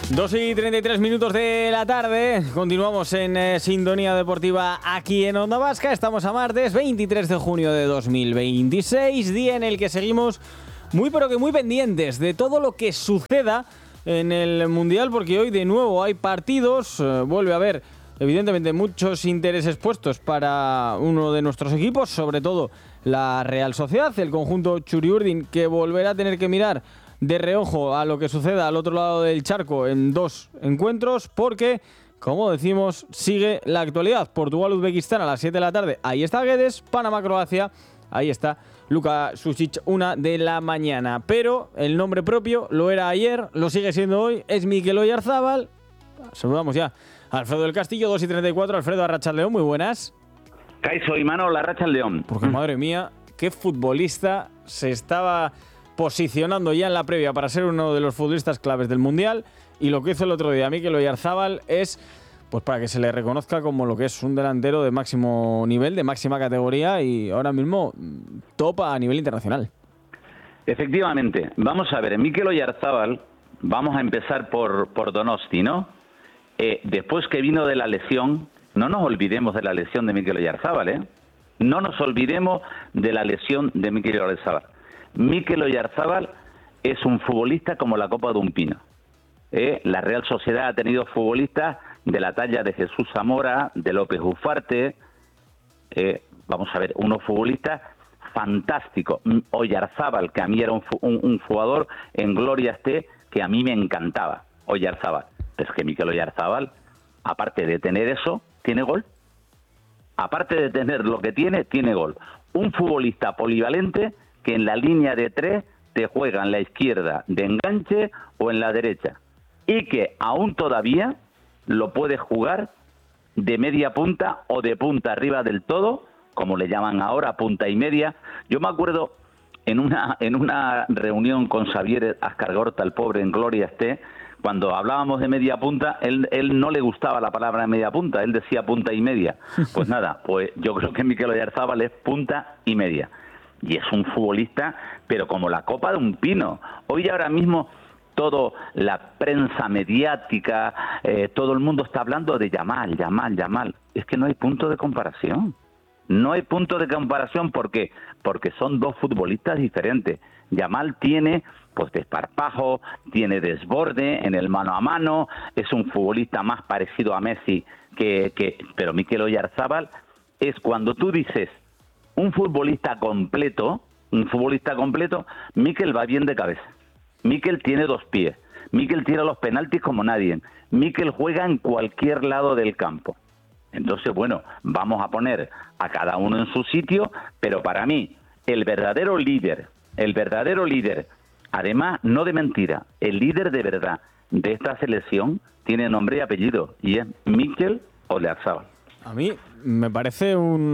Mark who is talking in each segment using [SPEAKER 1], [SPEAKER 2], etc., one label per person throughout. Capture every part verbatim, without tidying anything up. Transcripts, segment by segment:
[SPEAKER 1] dos y treinta y tres minutos de la tarde. Continuamos en eh, Sintonía Deportiva aquí en Onda Vasca. Estamos a martes veintitrés de junio de dos mil veintiséis, día en el que seguimos muy pero que muy pendientes de todo lo que suceda en el Mundial, porque hoy de nuevo hay partidos, eh, vuelve a haber evidentemente muchos intereses puestos para uno de nuestros equipos, sobre todo la Real Sociedad, el conjunto Txuri-Urdin, que volverá a tener que mirar de reojo a lo que suceda al otro lado del charco en dos encuentros, porque, como decimos, sigue la actualidad. Portugal-Uzbekistán a las siete de la tarde, ahí está Guedes. Panamá-Croacia, ahí está Luka Sučić, una de la mañana. Pero el nombre propio lo era ayer, lo sigue siendo hoy, es Mikel Oyarzábal. Saludamos ya a Alfredo del Castillo, dos y treinta y cuatro. Alfredo, Arratsaldeon, muy buenas.
[SPEAKER 2] Kaixo Imanol, Arratsaldeon.
[SPEAKER 1] Porque madre mía, qué futbolista se estaba posicionando ya en la previa para ser uno de los futbolistas claves del Mundial, y lo que hizo el otro día Mikel Oyarzábal es pues para que se le reconozca como lo que es un delantero de máximo nivel, de máxima categoría, y ahora mismo topa a nivel internacional.
[SPEAKER 2] Efectivamente, vamos a ver, Mikel Oyarzábal, vamos a empezar por, por Donosti, ¿no? Eh, después que vino de la lesión, no nos olvidemos de la lesión de Mikel Oyarzábal, ¿eh? No nos olvidemos de la lesión de Mikel Oyarzábal. Mikel Oyarzábal es un futbolista como la copa de un pino. ¿Eh? La Real Sociedad ha tenido futbolistas de la talla de Jesús Zamora, de López Ufarte, eh, vamos a ver, unos futbolistas fantásticos. Oyarzábal, que a mí era un, un, un jugador en gloria esté, que a mí me encantaba, Oyarzábal. Pero es que Mikel Oyarzábal, aparte de tener eso, tiene gol. Aparte de tener lo que tiene, tiene gol. Un futbolista polivalente que en la línea de tres te juega en la izquierda de enganche o en la derecha, y que aún todavía lo puede jugar de media punta o de punta arriba del todo, como le llaman ahora, punta y media. Yo me acuerdo en una en una reunión con Xavier Azcargorta, el pobre, en gloria esté, cuando hablábamos de media punta, él, él no le gustaba la palabra media punta, él decía punta y media. Pues nada, pues yo creo que Mikel Oyarzábal es punta y media. Y es un futbolista, pero como la copa de un pino. Hoy ahora mismo toda la prensa mediática, eh, todo el mundo está hablando de Yamal, Yamal, Yamal. Es que no hay punto de comparación. No hay punto de comparación, ¿por qué? Porque son dos futbolistas diferentes. Yamal tiene pues desparpajo, tiene desborde en el mano a mano, es un futbolista más parecido a Messi que... que pero Mikel Oyarzábal es, cuando tú dices un futbolista completo, un futbolista completo, Mikel va bien de cabeza. Mikel tiene dos pies. Mikel tira los penaltis como nadie. Mikel juega en cualquier lado del campo. Entonces, bueno, vamos a poner a cada uno en su sitio, pero para mí, el verdadero líder, el verdadero líder, además, no de mentira, el líder de verdad de esta selección tiene nombre y apellido, y es Mikel Oyarzábal.
[SPEAKER 1] A mí me parece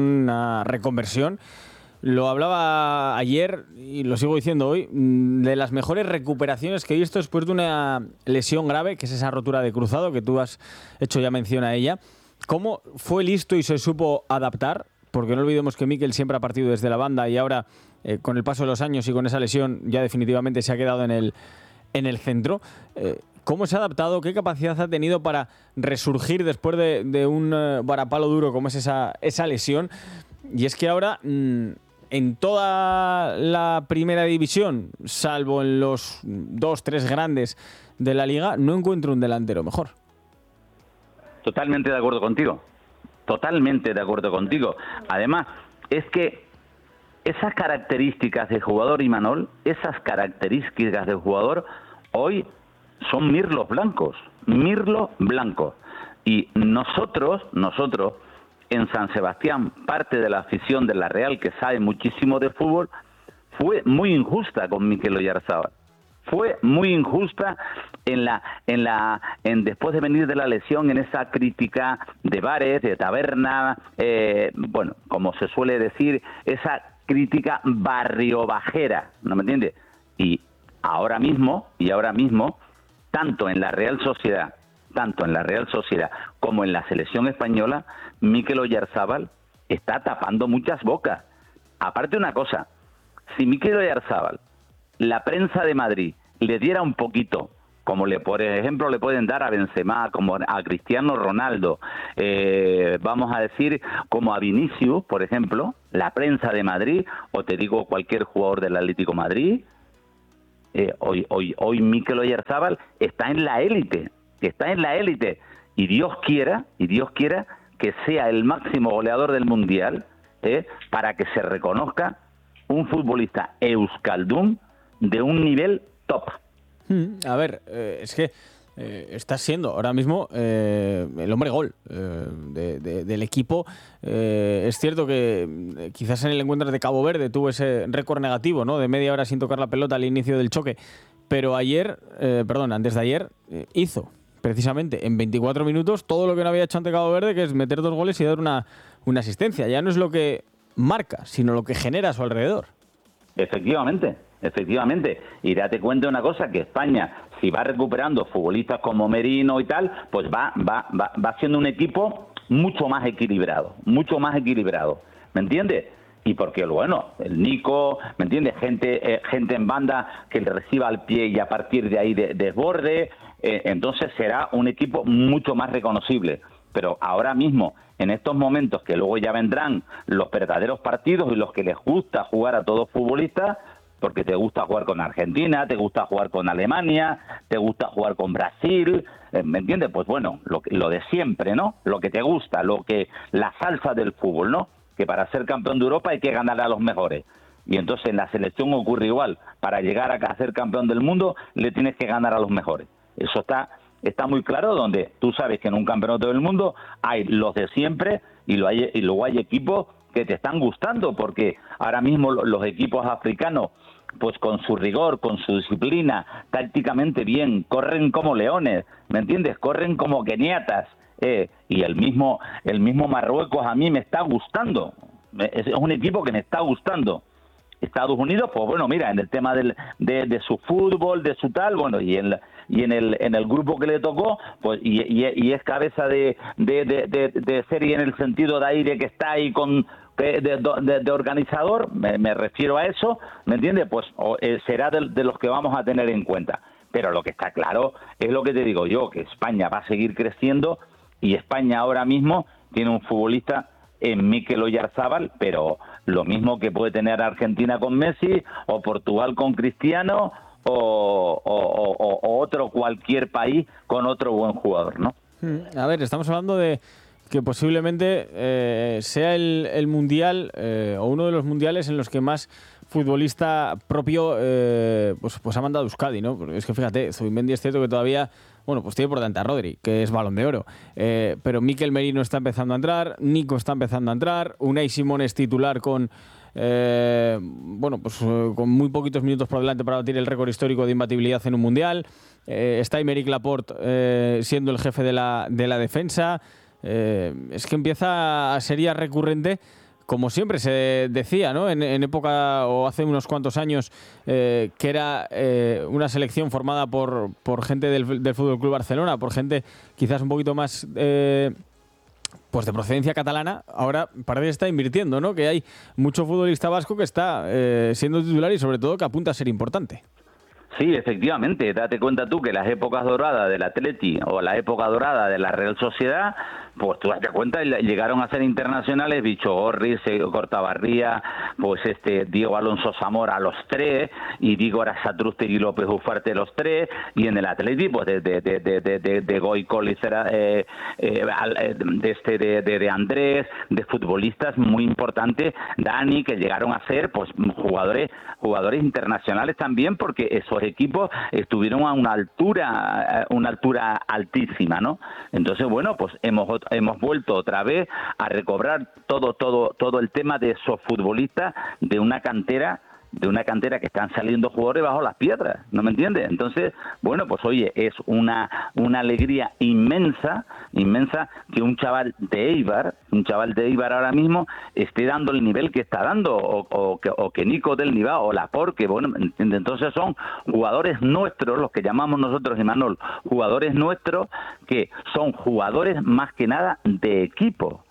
[SPEAKER 1] una reconversión. Lo hablaba ayer y lo sigo diciendo hoy, de las mejores recuperaciones que he visto después de una lesión grave, que es esa rotura de cruzado, que tú has hecho ya mención a ella. ¿Cómo fue listo y se supo adaptar? Porque no olvidemos que Mikel siempre ha partido desde la banda, y ahora, eh, con el paso de los años y con esa lesión, ya definitivamente se ha quedado en el, en el centro. Eh, ¿Cómo se ha adaptado? ¿Qué capacidad ha tenido para resurgir después de, de un uh, varapalo duro como es esa, esa lesión? Y es que ahora, mmm, en toda la primera división, salvo en los dos, tres grandes de la liga, no encuentro un delantero mejor.
[SPEAKER 2] Totalmente de acuerdo contigo. Totalmente de acuerdo contigo. Además, es que esas características de jugador, Imanol, esas características de jugador, hoy son mirlos blancos, mirlos blancos. Y nosotros, nosotros, en San Sebastián, parte de la afición de la Real, que sabe muchísimo de fútbol, fue muy injusta con Mikel Oyarzábal. Fue muy injusta en la, en la, en después de venir de la lesión, en esa crítica de bares, de taberna, eh, bueno, como se suele decir, esa crítica barrio bajera, ¿no me entiendes? Y ahora mismo, y ahora mismo, tanto en la Real Sociedad, tanto en la Real Sociedad como en la selección española, Mikel Oyarzábal está tapando muchas bocas. Aparte una cosa, si Mikel Oyarzábal, la prensa de Madrid, le diera un poquito como le por ejemplo le pueden dar a Benzema, como a Cristiano Ronaldo, eh, vamos a decir como a Vinicius, por ejemplo, la prensa de Madrid, o te digo cualquier jugador del Atlético de Madrid, eh, hoy hoy hoy Mikel Oyarzabal está en la élite, está en la élite, y Dios quiera, y Dios quiera que sea el máximo goleador del Mundial, eh, para que se reconozca un futbolista euskaldun de un nivel top.
[SPEAKER 1] A ver, eh, es que eh, está siendo ahora mismo eh, el hombre gol eh, de, de, del equipo. Eh, es cierto que eh, quizás en el encuentro de Cabo Verde tuvo ese récord negativo, ¿no?, de media hora sin tocar la pelota al inicio del choque, pero ayer, eh, perdón, antes de ayer, eh, hizo precisamente en veinticuatro minutos todo lo que no había hecho ante Cabo Verde, que es meter dos goles y dar una, una asistencia. Ya no es lo que marca, sino lo que genera a su alrededor.
[SPEAKER 2] Efectivamente. Efectivamente, y date cuenta de una cosa, que España, si va recuperando futbolistas como Merino y tal, pues va, va, va, va siendo un equipo mucho más equilibrado, mucho más equilibrado, ¿me entiendes? Y porque, bueno, el Nico, ¿me entiendes? Gente, eh, gente en banda que le reciba al pie y a partir de ahí de, desborde, eh, entonces será un equipo mucho más reconocible. Pero ahora mismo, en estos momentos, que luego ya vendrán los verdaderos partidos y los que les gusta jugar a todos futbolistas, porque te gusta jugar con Argentina, te gusta jugar con Alemania, te gusta jugar con Brasil, ¿me entiendes? Pues bueno, lo, lo de siempre, ¿no? Lo que te gusta, lo que la salsa del fútbol, ¿no? Que para ser campeón de Europa hay que ganar a los mejores. Y entonces en la selección ocurre igual. Para llegar a ser campeón del mundo le tienes que ganar a los mejores. Eso está está muy claro, donde tú sabes que en un campeonato del mundo hay los de siempre y, lo hay, y luego hay equipos que te están gustando, porque ahora mismo los equipos africanos, pues con su rigor, con su disciplina, tácticamente bien, corren como leones, ¿me entiendes? Corren como keniatas, eh, y el mismo el mismo Marruecos a mí me está gustando, es, es un equipo que me está gustando. Estados Unidos, pues bueno, mira, en el tema del, de, de su fútbol, de su tal, bueno, y en, la, y en el en el grupo que le tocó, pues y, y, y es cabeza de, de, de, de, de serie en el sentido de aire que está ahí con de, de, de organizador, me, me refiero a eso, ¿me entiendes? Pues o, eh, será de, de los que vamos a tener en cuenta. Pero lo que está claro es lo que te digo yo, que España va a seguir creciendo, y España ahora mismo tiene un futbolista en Mikel Oyarzabal, pero lo mismo que puede tener Argentina con Messi, o Portugal con Cristiano, o, o, o, o otro cualquier país con otro buen jugador, ¿no?
[SPEAKER 1] A ver, estamos hablando de que posiblemente eh, sea el, el mundial eh, o uno de los mundiales en los que más futbolista propio eh, pues, pues ha mandado Euskadi, ¿no? Porque es que fíjate, Zubimendi es cierto que todavía, bueno, pues tiene por delante a Rodri, que es Balón de Oro, eh, pero Mikel Merino está empezando a entrar, Nico está empezando a entrar, Unai Simón es titular con eh, bueno, pues eh, con muy poquitos minutos por delante para batir el récord histórico de imbatibilidad en un mundial, eh, está Aymeric Laporte eh, siendo el jefe de la, de la defensa. Eh, es que empieza a ser ya recurrente, como siempre se decía, ¿no? En, en época o hace unos cuantos años, eh, que era eh, una selección formada por, por gente del, del Fútbol Club Barcelona, por gente quizás un poquito más eh, pues de procedencia catalana. Ahora parece que está invirtiendo, ¿no? Que hay mucho futbolista vasco que está eh, siendo titular y sobre todo que apunta a ser importante.
[SPEAKER 2] Sí, efectivamente, date cuenta tú que las épocas doradas del Atleti o la época dorada de la Real Sociedad, pues tú date cuenta, llegaron a ser internacionales Bicho Gorri, Cortabarría, pues este Diego Alonso Zamora, los tres, y Diego Arasatruste y López Ufarte, los tres, y en el Atleti, pues de, de, de, de, de, de, de Goy Colicera, eh, eh, de, este, de, de, de Andrés, de futbolistas muy importantes, Dani, que llegaron a ser pues jugadores, jugadores internacionales también, porque esos equipos estuvieron a una altura, una altura altísima, ¿no? Entonces, bueno, pues hemos hemos vuelto otra vez a recobrar todo todo todo el tema de esos futbolistas de una cantera de una cantera que están saliendo jugadores bajo las piedras, ¿no me entiendes? Entonces, bueno, pues oye, es una una alegría inmensa, inmensa que un chaval de Eibar, un chaval de Eibar ahora mismo esté dando el nivel que está dando, o, o, que, o que Nico del Nivá, o Laporte, que bueno, ¿me entiendes? Entonces son jugadores nuestros, los que llamamos nosotros, Imanol, jugadores nuestros, que son jugadores más que nada de equipo.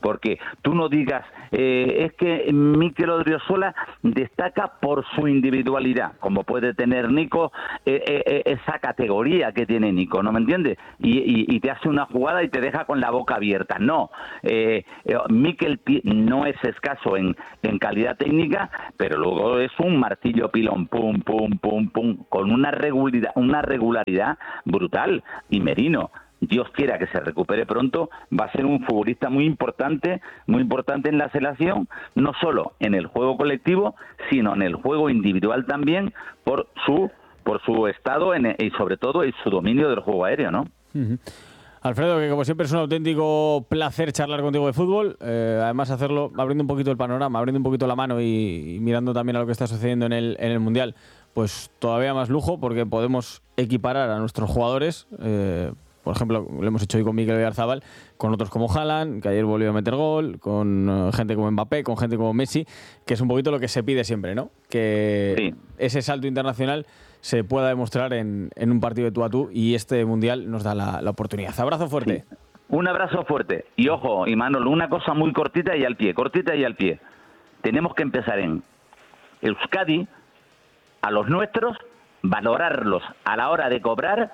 [SPEAKER 2] porque tú no digas, eh, es que Mikel Odriozola destaca por su individualidad, como puede tener Nico, eh, eh, esa categoría que tiene Nico, ¿no me entiendes? Y, y, y te hace una jugada y te deja con la boca abierta. No, eh, eh, Mikel no es escaso en, en calidad técnica, pero luego es un martillo pilón, pum, pum, pum, pum, con una regularidad, una regularidad brutal. Y Merino, Dios quiera que se recupere pronto, va a ser un futbolista muy importante, muy importante en la selección, no solo en el juego colectivo, sino en el juego individual también, por su por su estado en, y sobre todo en su dominio del juego aéreo, ¿no?
[SPEAKER 1] Uh-huh. Alfredo, que como siempre es un auténtico placer charlar contigo de fútbol, eh, además hacerlo abriendo un poquito el panorama, abriendo un poquito la mano y, y mirando también a lo que está sucediendo en el, en el Mundial, pues todavía más lujo, porque podemos equiparar a nuestros jugadores, eh, por ejemplo, lo hemos hecho hoy con Mikel Oyarzabal, con otros como Haaland, que ayer volvió a meter gol, con uh, gente como Mbappé, con gente como Messi, que es un poquito lo que se pide siempre, ¿no? Que sí. Ese salto internacional se pueda demostrar en, en un partido de tú a tú, y este Mundial nos da la, la oportunidad. Abrazo fuerte.
[SPEAKER 2] Sí. Un abrazo fuerte. Y ojo, y Manolo, una cosa muy cortita y al pie, cortita y al pie. Tenemos que empezar en Euskadi, a los nuestros, valorarlos a la hora de cobrar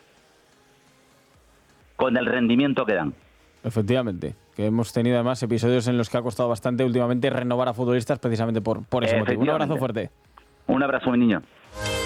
[SPEAKER 2] con el rendimiento que dan.
[SPEAKER 1] Efectivamente, que hemos tenido además episodios en los que ha costado bastante últimamente renovar a futbolistas precisamente por, por ese motivo. Un abrazo fuerte.
[SPEAKER 2] Un abrazo, mi niño.